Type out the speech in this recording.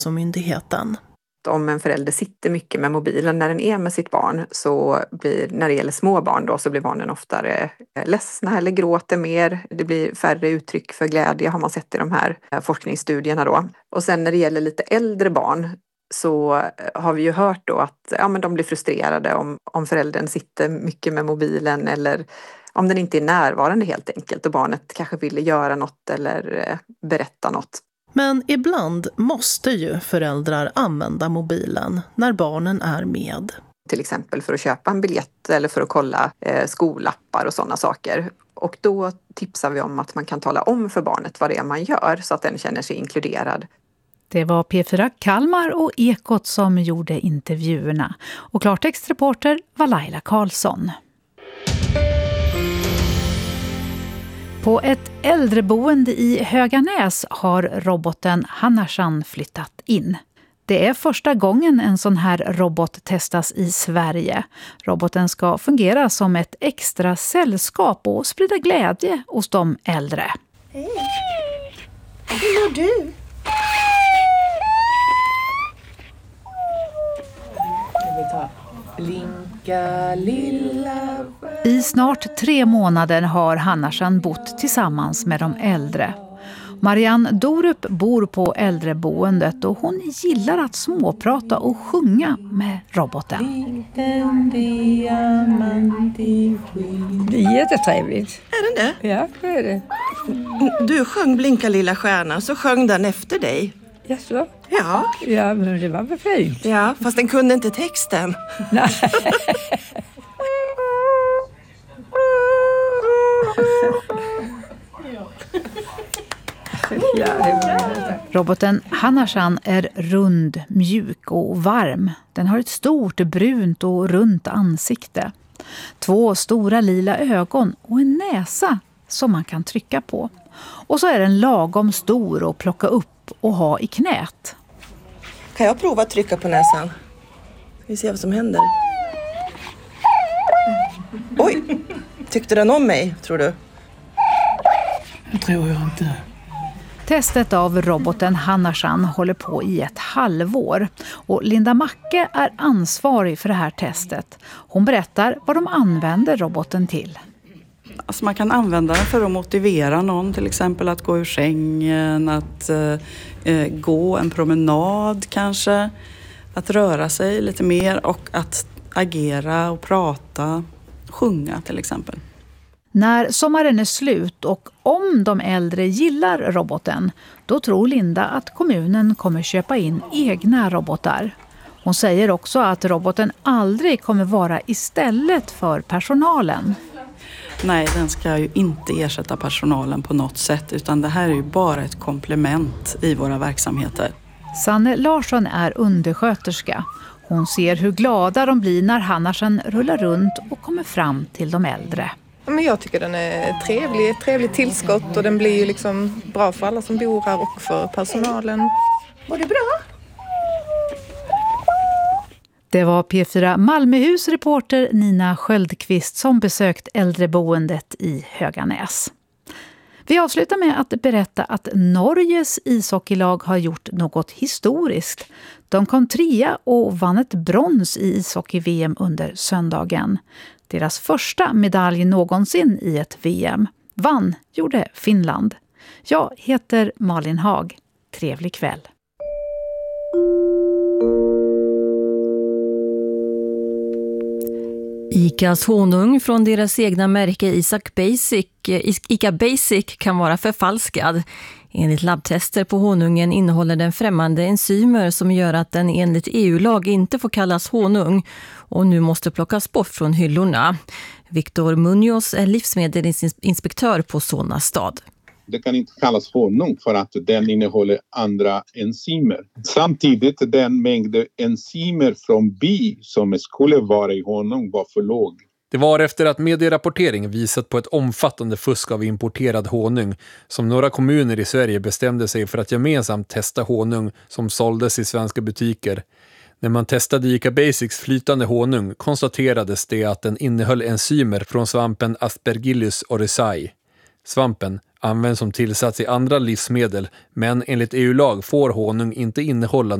som myndigheten. Om en förälder sitter mycket med mobilen när den är med sitt barn så blir, när det gäller små barn då, så blir barnen oftare ledsna eller gråter mer. Det blir färre uttryck för glädje har man sett i de här forskningsstudierna då. Och sen när det gäller lite äldre barn så har vi ju hört då att men de blir frustrerade om föräldern sitter mycket med mobilen eller om den inte är närvarande helt enkelt och barnet kanske vill göra något eller berätta något. Men ibland måste ju föräldrar använda mobilen när barnen är med. Till exempel för att köpa en biljett eller för att kolla skollappar och sådana saker. Och då tipsar vi om att man kan tala om för barnet vad det är man gör så att den känner sig inkluderad. Det var P4 Kalmar och Ekot som gjorde intervjuerna. Och klartextreporter var Laila Karlsson. På ett äldreboende i Höganäs har roboten Hanarsan flyttat in. Det är första gången en sån här robot testas i Sverige. Roboten ska fungera som ett extra sällskap och sprida glädje hos de äldre. Hej! Hur mår du? Vi tar Blinka lilla. I snart 3 månader har Hanarsan bott tillsammans med de äldre. Marianne Dorup bor på äldreboendet och hon gillar att småprata och sjunga med roboten. Det är jättetrevligt. Är det det? Ja, det är det. Du sjöng Blinka lilla stjärna, så sjöng den efter dig. Jaså? Ja. Ja, men det var väl fint. Ja, fast den kunde inte texten. Nej. Roboten Hanarsan är rund, mjuk och varm. Den har ett stort brunt och runt ansikte. 2 stora lila ögon och en näsa som man kan trycka på. Och så är den lagom stor att plocka upp och ha i knät. Kan jag prova att trycka på näsan? Vi ser vad som händer. Oj! Tyckte den om mig, tror du? Det tror jag inte. Testet av roboten Hanarsan håller på i ett halvår. Och Linda Macke är ansvarig för det här testet. Hon berättar vad de använder roboten till. Alltså man kan använda den för att motivera någon, till exempel att gå ur sängen, att gå en promenad kanske, att röra sig lite mer och att agera och prata, sjunga till exempel. När sommaren är slut och om de äldre gillar roboten, då tror Linda att kommunen kommer köpa in egna robotar. Hon säger också att roboten aldrig kommer vara istället för personalen. Nej, den ska ju inte ersätta personalen på något sätt, utan det här är ju bara ett komplement i våra verksamheter. Sanne Larsson är undersköterska. Hon ser hur glada de blir när Hanarsan rullar runt och kommer fram till de äldre. Men jag tycker den är ett trevligt tillskott och den blir ju liksom bra för alla som bor här och för personalen. Var det bra? Det var P4 Malmöhus reporter Nina Sköldqvist som besökt äldreboendet i Höganäs. Vi avslutar med att berätta att Norges ishockeylag har gjort något historiskt. De kom 3 och vann ett brons i ishockey-VM under söndagen. Deras första medalj någonsin i ett VM. Vann gjorde Finland. Jag heter Malin Haag. Trevlig kväll. ICAs honung från deras egna märke ICA Basic kan vara förfalskad. Enligt labbtester på honungen innehåller den främmande enzymer som gör att den enligt EU-lag inte får kallas honung och nu måste plockas bort från hyllorna. Victor Munoz är livsmedelsinspektör på Solna stad. Det kan inte kallas honung för att den innehåller andra enzymer. Samtidigt den mängd enzymer från bi som skulle vara i honung var för låg. Det var efter att medierapportering visat på ett omfattande fusk av importerad honung som några kommuner i Sverige bestämde sig för att gemensamt testa honung som såldes i svenska butiker. När man testade ICA Basics flytande honung konstaterades det att den innehöll enzymer från svampen Aspergillus oryzae. Svampen används som tillsats i andra livsmedel, men enligt EU-lag får honung inte innehålla